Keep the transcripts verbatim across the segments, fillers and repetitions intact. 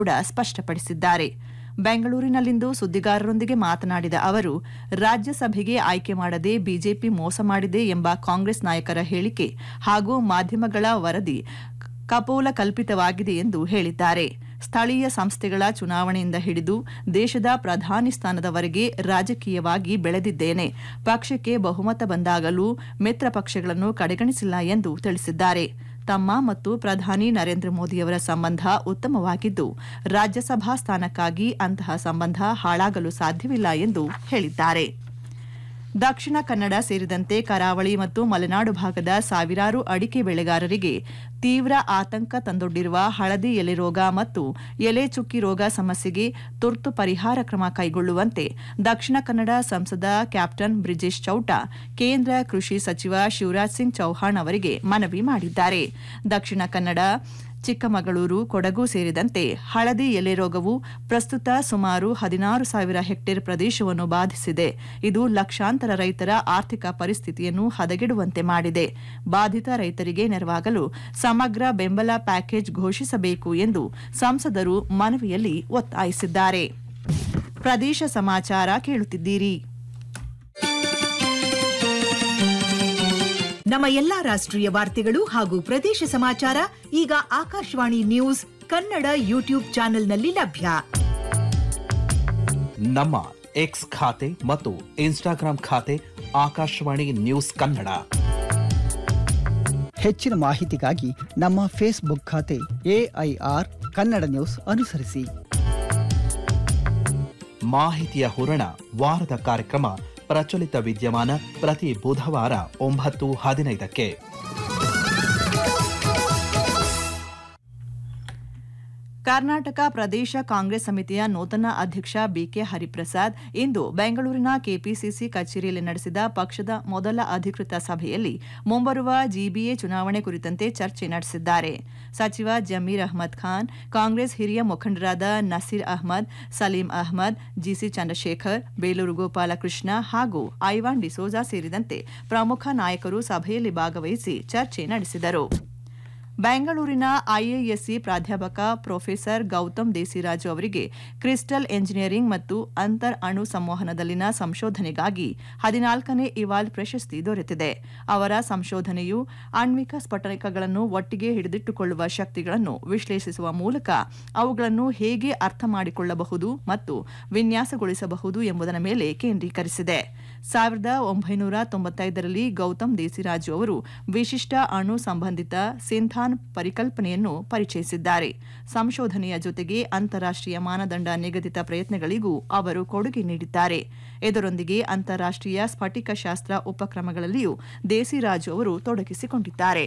ಕೂಡ ಸ್ಪಷ್ಟಪಡಿಸಿದ್ದಾರೆ. ಬೆಂಗಳೂರಿನಲ್ಲಿಂದು ಸುದ್ದಿಗಾರರೊಂದಿಗೆ ಮಾತನಾಡಿದ ಅವರು, ರಾಜ್ಯಸಭೆಗೆ ಆಯ್ಕೆ ಮಾಡದೆ ಬಿಜೆಪಿ ಮೋಸ ಮಾಡಿದೆ ಎಂಬ ಕಾಂಗ್ರೆಸ್ ನಾಯಕರ ಹೇಳಿಕೆ ಹಾಗೂ ಮಾಧ್ಯಮಗಳ ವರದಿ ಕಪೋಲ ಕಲ್ಪಿತವಾಗಿದೆ ಎಂದು ಹೇಳಿದ್ದಾರೆ. ಸ್ಥಳೀಯ ಸಂಸ್ಥೆಗಳ ಚುನಾವಣೆಯಿಂದ ಹಿಡಿದು ದೇಶದ ಪ್ರಧಾನಿ ಸ್ಥಾನದವರೆಗೆ ರಾಜಕೀಯವಾಗಿ ಬೆಳೆದಿದ್ದೇನೆ. ಪಕ್ಷಕ್ಕೆ ಬಹುಮತ ಬಂದಾಗಲೂ ಮಿತ್ರ ಪಕ್ಷಗಳನ್ನು ಕಡೆಗಣಿಸಿಲ್ಲ ಎಂದು ತಿಳಿಸಿದ್ದಾರೆ. ತಮ್ಮ ಮತ್ತು ಪ್ರಧಾನಿ ನರೇಂದ್ರ ಮೋದಿಯವರ ಸಂಬಂಧ ಉತ್ತಮವಾಗಿದ್ದು, ರಾಜ್ಯಸಭಾ ಸ್ಥಾನಕ್ಕಾಗಿ ಅಂತಹ ಸಂಬಂಧ ಹಾಳಾಗಲು ಸಾಧ್ಯವಿಲ್ಲ ಎಂದು ಹೇಳಿದ್ದಾರೆ. ದಕ್ಷಿಣ ಕನ್ನಡ ಸೇರಿದಂತೆ ಕರಾವಳಿ ಮತ್ತು ಮಲೆನಾಡು ಭಾಗದ ಸಾವಿರಾರು ಅಡಿಕೆ ಬೆಳೆಗಾರರಿಗೆ ತೀವ್ರ ಆತಂಕ ತಂದೊಡ್ಡಿರುವ ಹಳದಿ ಎಲೆ ರೋಗ ಮತ್ತು ಎಲೆ ಚುಕ್ಕಿ ರೋಗ ಸಮಸ್ಯೆಗೆ ತುರ್ತು ಪರಿಹಾರ ಕ್ರಮ ಕೈಗೊಳ್ಳುವಂತೆ ದಕ್ಷಿಣ ಕನ್ನಡ ಸಂಸದ ಕ್ಯಾಪ್ಟನ್ ಬ್ರಿಜೇಶ್ ಚೌಟ ಕೇಂದ್ರ ಕೃಷಿ ಸಚಿವ ಶಿವರಾಜ್ ಸಿಂಗ್ ಚೌಹಾಣ್ ಅವರಿಗೆ ಮನವಿ ಮಾಡಿದ್ದಾರೆ. ದಕ್ಷಿಣ ಕನ್ನಡ, ಚಿಕ್ಕಮಗಳೂರು, ಕೊಡಗು ಸೇರಿದಂತೆ ಹಳದಿ ಎಲೆ ರೋಗವು ಪ್ರಸ್ತುತ ಸುಮಾರು ಹದಿನಾರು ಸಾವಿರ ಹೆಕ್ಟೇರ್ ಪ್ರದೇಶವನ್ನು ಬಾಧಿಸಿದೆ. ಇದು ಲಕ್ಷಾಂತರ ರೈತರ ಆರ್ಥಿಕ ಪರಿಸ್ಥಿತಿಯನ್ನು ಹದಗೆಡುವಂತೆ ಮಾಡಿದೆ. ಬಾಧಿತ ರೈತರಿಗೆ ನೆರವಾಗಲು ಸಮಗ್ರ ಬೆಂಬಲ ಪ್ಯಾಕೇಜ್ ಘೋಷಿಸಬೇಕು ಎಂದು ಸಂಸದರು ಮನವಿಯಲ್ಲಿ ಒತ್ತಾಯಿಸಿದ್ದಾರೆ. ಪ್ರದೇಶ ಸಮಾಚಾರ ಕೇಳುತ್ತಿದ್ದೀರಿ. ನಮ್ಮ ಎಲ್ಲಾ ರಾಷ್ಟ್ರೀಯ ವಾರ್ತೆಗಳು ಹಾಗೂ ಪ್ರದೇಶ ಸಮಾಚಾರ ಈಗ ಆಕಾಶವಾಣಿ ನ್ಯೂಸ್ ಕನ್ನಡ ಯೂಟ್ಯೂಬ್ ಚಾನೆಲ್ನಲ್ಲಿ ಲಭ್ಯ. ನಮ್ಮ ಎಕ್ಸ್ ಖಾತೆ ಮತ್ತು ಇನ್ಸ್ಟಾಗ್ರಾಂ ಖಾತೆ ಆಕಾಶವಾಣಿ ನ್ಯೂಸ್ ಕನ್ನಡ. ಹೆಚ್ಚಿನ ಮಾಹಿತಿಗಾಗಿ ನಮ್ಮ ಫೇಸ್ಬುಕ್ ಖಾತೆ ಎಐಆರ್ ಕನ್ನಡ ನ್ಯೂಸ್ ಅನುಸರಿಸಿ. ಮಾಹಿತಿಯ ಹೂರಣ ವಾರದ ಕಾರ್ಯಕ್ರಮ ಪ್ರಚಲಿತ ವಿದ್ಯಮಾನ ಪ್ರತಿ ಬುಧವಾರ ಒಂಬತ್ತು ಹದಿನೈದಕ್ಕೆ. ಕರ್ನಾಟಕ ಪ್ರದೇಶ ಕಾಂಗ್ರೆಸ್ ಸಮಿತಿಯ ನೂತನ ಅಧ್ಯಕ್ಷ ಬಿಕೆ ಹರಿಪ್ರಸಾದ್ ಇಂದು ಬೆಂಗಳೂರಿನ ಕೆಪಿಸಿಸಿ ಕಚೇರಿಯಲ್ಲಿ ನಡೆಸಿದ ಪಕ್ಷದ ಮೊದಲ ಅಧಿಕೃತ ಸಭೆಯಲ್ಲಿ ಮುಂಬರುವ ಜಿಬಿಎ ಚುನಾವಣೆ ಕುರಿತಂತೆ ಚರ್ಚೆ ನಡೆಸಿದ್ದಾರೆ. ಸಚಿವ ಜಮೀರ್ ಅಹ್ಮದ್ ಖಾನ್, ಕಾಂಗ್ರೆಸ್ ಹಿರಿಯ ಮುಖಂಡರಾದ ನಸೀರ್ ಅಹ್ಮದ್, ಸಲೀಂ ಅಹ್ಮದ್, ಜಿಸಿ ಚಂದ್ರಶೇಖರ್, ಬೇಲೂರು ಗೋಪಾಲಕೃಷ್ಣ ಹಾಗೂ ಐವಾನ್ ಡಿಸೋಜಾ ಸೇರಿದಂತೆ ಪ್ರಮುಖ ನಾಯಕರು ಸಭೆಯಲ್ಲಿ ಭಾಗವಹಿಸಿ ಚರ್ಚೆ ನಡೆಸಿದರು. ಬೆಂಗಳೂರಿನ ಐಐಎಸ್ಸಿ ಪ್ರಾಧ್ಯಾಪಕ ಪ್ರೊಫೆಸರ್ ಗೌತಮ್ ದೇಸಿರಾಜು ಅವರಿಗೆ ಕ್ರಿಸ್ಟಲ್ ಎಂಜಿನಿಯರಿಂಗ್ ಮತ್ತು ಅಂತರ್ ಅಣು ಸಂವಹನದಲ್ಲಿನ ಸಂಶೋಧನೆಗಾಗಿ ಹದಿನಾಲ್ಕನೇ ಇವಾಲ್ ಪ್ರಶಸ್ತಿ ದೊರೆತಿದೆ. ಅವರ ಸಂಶೋಧನೆಯು ಆಣ್ವಿಕ ಸ್ಫಟಿಕಗಳನ್ನು ಒಟ್ಟಿಗೆ ಹಿಡಿದಿಟ್ಟುಕೊಳ್ಳುವ ಶಕ್ತಿಗಳನ್ನು ವಿಶ್ಲೇಷಿಸುವ ಮೂಲಕ ಅವುಗಳನ್ನು ಹೇಗೆ ಅರ್ಥ ಮಾಡಿಕೊಳ್ಳಬಹುದು ಮತ್ತು ವಿನ್ಯಾಸಗೊಳಿಸಬಹುದು ಎಂಬುದರ ಮೇಲೆ ಕೇಂದ್ರೀಕರಿಸಿದೆ. ಸಾವಿರದ ಒಂಬೈನೂರ ತೊಂಬತ್ತೈದರಲ್ಲಿ ಗೌತಮ್ ದೇಸಿರಾಜು ಅವರು ವಿಶಿಷ್ಟ ಅಣು ಸಂಬಂಧಿತ ಸಿಂಥಾನ್ ಪರಿಕಲ್ಪನೆಯನ್ನು ಪರಿಚಯಿಸಿದ್ದಾರೆ. ಸಂಶೋಧನೆಯ ಜೊತೆಗೆ ಅಂತಾರಾಷ್ಟ್ರೀಯ ಮಾನದಂಡ ನಿಗದಿತ ಪ್ರಯತ್ನಗಳಿಗೂ ಅವರು ಕೊಡುಗೆ ನೀಡಿದ್ದಾರೆ. ಇದರೊಂದಿಗೆ ಅಂತಾರಾಷ್ಟ್ರೀಯ ಸ್ಫಟಿಕಶಾಸ್ತ್ರ ಉಪಕ್ರಮಗಳಲ್ಲಿಯೂ ದೇಸಿರಾಜು ಅವರು ತೊಡಗಿಸಿಕೊಂಡಿದ್ದಾರೆ.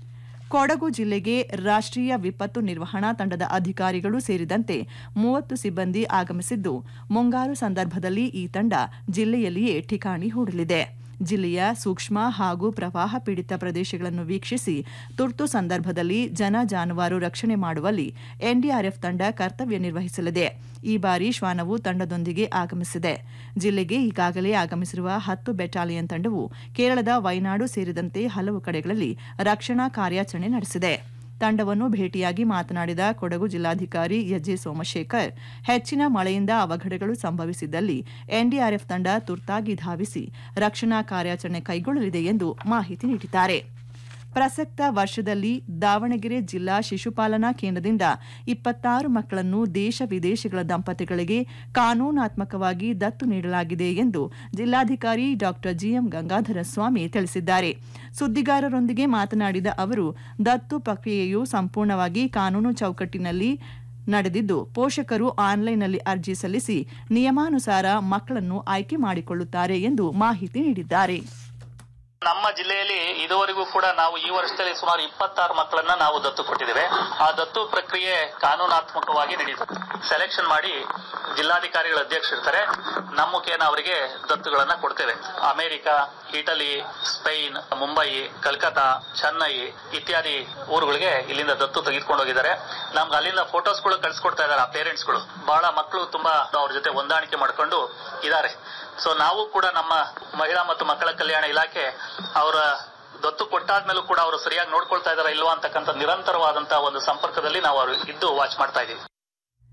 ಕೊಡಗು ಜಿಲ್ಲೆಗೆ ರಾಷ್ಟ್ರೀಯ ವಿಪತ್ತು ನಿರ್ವಹಣಾ ತಂಡದ ಅಧಿಕಾರಿಗಳು ಸೇರಿದಂತೆ ಮೂವತ್ತು ಸಿಬ್ಬಂದಿ ಆಗಮಿಸಿದ್ದು, ಮುಂಗಾರು ಸಂದರ್ಭದಲ್ಲಿ ಈ ತಂಡ ಜಿಲ್ಲೆಯಲ್ಲಿಯೇ ಠಿಕಾಣಿ ಹೂಡಲಿದೆ. ಜಿಲ್ಲೆಯ ಸೂಕ್ಷ್ಮ ಹಾಗೂ ಪ್ರವಾಹ ಪೀಡಿತ ಪ್ರದೇಶಗಳನ್ನು ವೀಕ್ಷಿಸಿ ತುರ್ತು ಸಂದರ್ಭದಲ್ಲಿ ಜನ ಜಾನುವಾರು ರಕ್ಷಣೆ ಮಾಡುವಲ್ಲಿ ಎನ್ಡಿಆರ್ಎಫ್ ತಂಡ ಕರ್ತವ್ಯ ನಿರ್ವಹಿಸಲಿದೆ. ಈ ಬಾರಿ ಶ್ವಾನವು ತಂಡದೊಂದಿಗೆ ಆಗಮಿಸಿದೆ. ಜಿಲ್ಲೆಗೆ ಈಗಾಗಲೇ ಆಗಮಿಸಿರುವ ಹತ್ತು ಬೆಟಾಲಿಯನ್ ತಂಡವು ಕೇರಳದ ವೈನಾಡು ಸೇರಿದಂತೆ ಹಲವು ಕಡೆಗಳಲ್ಲಿ ರಕ್ಷಣಾ ಕಾರ್ಯಾಚರಣೆ ನಡೆಸಿದೆ. ತಂಡವನ್ನು ಭೇಟಿಯಾಗಿ ಮಾತನಾಡಿದ ಕೊಡಗು ಜಿಲ್ಲಾಧಿಕಾರಿ ಎಜೆ ಸೋಮಶೇಖರ್, ಹೆಚ್ಚಿನ ಮಳೆಯಿಂದ ಅವಘಡಗಳು ಸಂಭವಿಸಿದ್ದಲ್ಲಿ ಎನ್ಡಿಆರ್ಎಫ್ ತಂಡ ತುರ್ತಾಗಿ ಧಾವಿಸಿ ರಕ್ಷಣಾ ಕಾರ್ಯಾಚರಣೆ ಕೈಗೊಳ್ಳಲಿದೆ ಎಂದು ಮಾಹಿತಿ ನೀಡಿದ್ದಾರೆ. ಪ್ರಸಕ್ತ ವರ್ಷದಲ್ಲಿ ದಾವಣಗೆರೆ ಜಿಲ್ಲಾ ಶಿಶುಪಾಲನಾ ಕೇಂದ್ರದಿಂದ ಇಪ್ಪತ್ತಾರು ಮಕ್ಕಳನ್ನು ದೇಶ ವಿದೇಶಗಳ ದಂಪತಿಗಳಿಗೆ ಕಾನೂನಾತ್ಮಕವಾಗಿ ದತ್ತು ನೀಡಲಾಗಿದೆ ಎಂದು ಜಿಲ್ಲಾಧಿಕಾರಿ ಡಾ ಜಿಎಂ ಗಂಗಾಧರ ಸ್ವಾಮಿ ತಿಳಿಸಿದ್ದಾರೆ. ಸುದ್ದಿಗಾರರೊಂದಿಗೆ ಮಾತನಾಡಿದ ಅವರು, ದತ್ತು ಪ್ರಕ್ರಿಯೆಯು ಸಂಪೂರ್ಣವಾಗಿ ಕಾನೂನು ಚೌಕಟ್ಟಿನಲ್ಲಿ ನಡೆದಿದ್ದು, ಪೋಷಕರು ಆನ್ಲೈನ್ನಲ್ಲಿ ಅರ್ಜಿ ಸಲ್ಲಿಸಿ ನಿಯಮಾನುಸಾರ ಮಕ್ಕಳನ್ನು ಆಯ್ಕೆ ಮಾಡಿಕೊಳ್ಳುತ್ತಾರೆ ಎಂದು ಮಾಹಿತಿ ನೀಡಿದ್ದಾರೆ. ನಮ್ಮ ಜಿಲ್ಲೆಯಲ್ಲಿ ಇದುವರೆಗೂ ಕೂಡ ನಾವು ಈ ವರ್ಷದಲ್ಲಿ ಸುಮಾರು ಇಪ್ಪತ್ತಾರು ಮಕ್ಕಳನ್ನ ನಾವು ದತ್ತು ಕೊಟ್ಟಿದ್ದೇವೆ. ಆ ದತ್ತು ಪ್ರಕ್ರಿಯೆ ಕಾನೂನಾತ್ಮಕವಾಗಿ ನಡೆಯುತ್ತದೆ. ಸೆಲೆಕ್ಷನ್ ಮಾಡಿ ಜಿಲ್ಲಾಧಿಕಾರಿಗಳ ಅಧ್ಯಕ್ಷರಿರ್ತಾರೆ, ನಮ್ಮ ಮುಖೇನ ಅವರಿಗೆ ದತ್ತುಗಳನ್ನ ಕೊಡ್ತೇವೆ. America, Italy, Spain, Mumbai, Calcutta, Chennai ಇತ್ಯಾದಿ ಊರುಗಳಿಗೆ ಇಲ್ಲಿಂದ ದತ್ತು ತೆಗೆದುಕೊಂಡು ಹೋಗಿದ್ದಾರೆ. ನಮ್ಗೆ ಅಲ್ಲಿಂದ ಫೋಟೋಸ್ಗಳು ಕಳಿಸ್ಕೊಡ್ತಾ ಇದ್ದಾರೆ. ಆ ಪೇರೆಂಟ್ಸ್ಗಳು ಬಹಳ ಮಕ್ಕಳು ತುಂಬಾ ಅವ್ರ ಜೊತೆ ಹೊಂದಾಣಿಕೆ ಮಾಡಿಕೊಂಡು ಇದ್ದಾರೆ. ಸೊ ನಾವು ಕೂಡ ನಮ್ಮ ಮಹಿಳಾ ಮತ್ತು ಮಕ್ಕಳ ಕಲ್ಯಾಣ ಇಲಾಖೆ ಅವರ ದತ್ತು ಕೊಟ್ಟಾದ್ಮೇಲೂ ಕೂಡ ಅವರು ಸರಿಯಾಗಿ ನೋಡ್ಕೊಳ್ತಾ ಇದಾರ ಇಲ್ವಾ ಅಂತಕ್ಕಂಥ ನಿರಂತರವಾದಂತಹ ಒಂದು ಸಂಪರ್ಕದಲ್ಲಿ ನಾವು ಇದ್ದು ವಾಚ್ ಮಾಡ್ತಾ ಇದೀವಿ.